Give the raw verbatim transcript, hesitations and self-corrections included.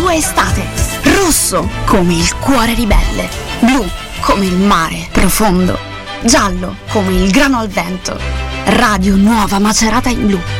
tua estate. Rosso come il cuore ribelle, blu come il mare profondo, giallo come il grano al vento. Radio Nuova Macerata in blu.